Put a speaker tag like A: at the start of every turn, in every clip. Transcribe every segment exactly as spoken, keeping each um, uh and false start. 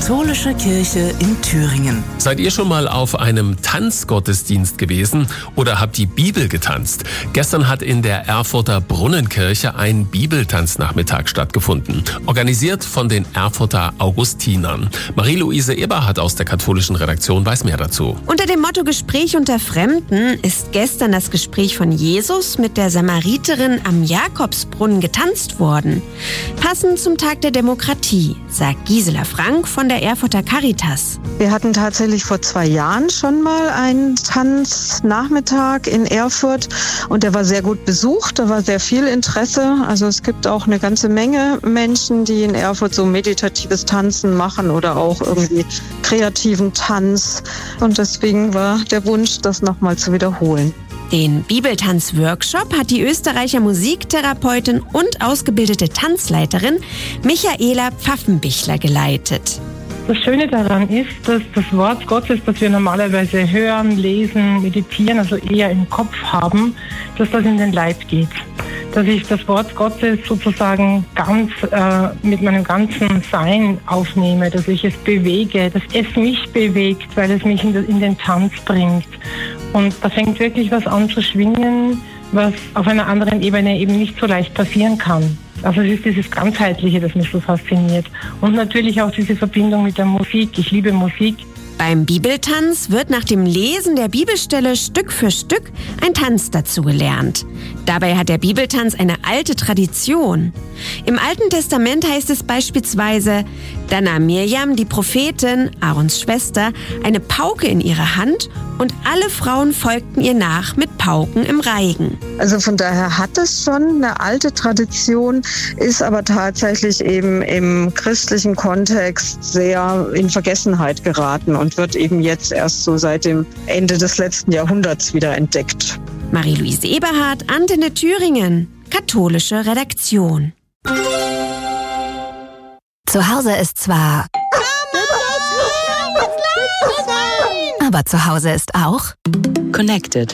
A: Katholische Kirche in Thüringen.
B: Seid ihr schon mal auf einem Tanzgottesdienst gewesen oder habt die Bibel getanzt? Gestern hat in der Erfurter Brunnenkirche ein Bibeltanznachmittag stattgefunden, organisiert von den Erfurter Augustinern. Marie-Louise Eberhardt aus der katholischen Redaktion weiß mehr dazu.
C: Unter dem Motto Gespräch unter Fremden ist gestern das Gespräch von Jesus mit der Samariterin am Jakobsbrunnen getanzt worden. Passend zum Tag der Demokratie, sagt Gisela Frank von der Erfurter Caritas.
D: Wir hatten tatsächlich vor zwei Jahren schon mal einen Tanznachmittag in Erfurt und der war sehr gut besucht, da war sehr viel Interesse. Also es gibt auch eine ganze Menge Menschen, die in Erfurt so meditatives Tanzen machen oder auch irgendwie kreativen Tanz. Und deswegen war der Wunsch, das nochmal zu wiederholen.
C: Den Bibeltanz-Workshop hat die Österreicher Musiktherapeutin und ausgebildete Tanzleiterin Michaela Pfaffenbichler geleitet.
E: Das Schöne daran ist, dass das Wort Gottes, das wir normalerweise hören, lesen, meditieren, also eher im Kopf haben, dass das in den Leib geht. Dass ich das Wort Gottes sozusagen ganz äh, mit meinem ganzen Sein aufnehme, dass ich es bewege, dass es mich bewegt, weil es mich in, de, in den Tanz bringt. Und da fängt wirklich was an zu schwingen, was auf einer anderen Ebene eben nicht so leicht passieren kann. Also es ist dieses Ganzheitliche, das mich so fasziniert. Und natürlich auch diese Verbindung mit der Musik. Ich liebe Musik.
C: Beim Bibeltanz wird nach dem Lesen der Bibelstelle Stück für Stück ein Tanz dazu gelernt. Dabei hat der Bibeltanz eine alte Tradition. Im Alten Testament heißt es beispielsweise, da nahm Mirjam, die Prophetin, Aarons Schwester, eine Pauke in ihre Hand und alle Frauen folgten ihr nach mit Pauken im Reigen.
D: Also von daher hat es schon eine alte Tradition, ist aber tatsächlich eben im christlichen Kontext sehr in Vergessenheit geraten und wird eben jetzt erst so seit dem Ende des letzten Jahrhunderts wieder entdeckt.
C: Marie-Louise Eberhardt, Antenne Thüringen, katholische Redaktion.
F: Zu Hause ist zwar... Aber zu Hause ist auch...
A: Connected.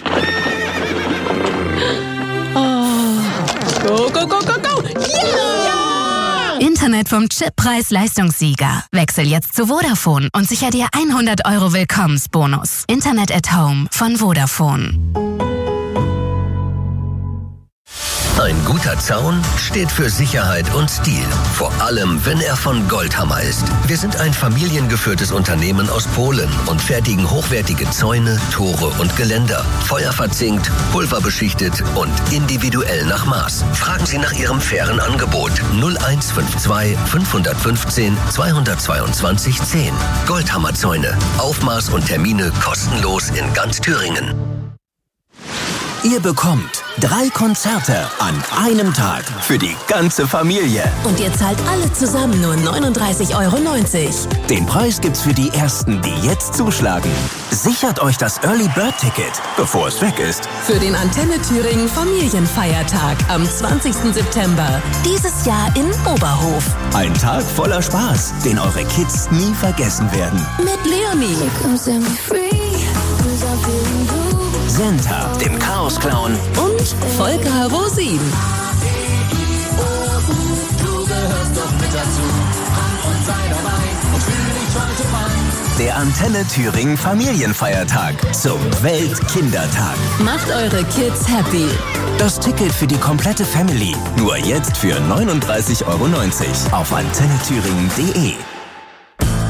A: Oh. Go, go, go, go, go! Ja!
F: Internet vom Chip-Preis-Leistungssieger. Wechsel jetzt zu Vodafone und sicher dir hundert Euro Willkommensbonus. Internet at Home von Vodafone.
G: Ein guter Zaun steht für Sicherheit und Stil. Vor allem, wenn er von Goldhammer ist. Wir sind ein familiengeführtes Unternehmen aus Polen und fertigen hochwertige Zäune, Tore und Geländer. Feuerverzinkt, pulverbeschichtet und individuell nach Maß. Fragen Sie nach Ihrem fairen Angebot. null eins fünf zwei fünf eins fünf zwei zwei zwei zehn. Goldhammer Zäune. Aufmaß und Termine kostenlos in ganz Thüringen.
H: Ihr bekommt drei Konzerte an einem Tag für die ganze Familie.
I: Und ihr zahlt alle zusammen nur neununddreißig Euro neunzig.
H: Den Preis gibt's für die Ersten, die jetzt zuschlagen. Sichert euch das Early Bird Ticket, bevor es weg ist.
I: Für den Antenne Thüringen Familienfeiertag am zwanzigsten September. Dieses Jahr in Oberhof.
H: Ein Tag voller Spaß, den eure Kids nie vergessen werden.
I: Mit Leonie.
H: Senta, dem Chaos-Clown
I: und Volker Rosin.
H: Der Antenne Thüringen Familienfeiertag zum Weltkindertag.
I: Macht eure Kids happy.
H: Das Ticket für die komplette Family. Nur jetzt für neununddreißig Euro neunzig auf antenne thüringen punkt de.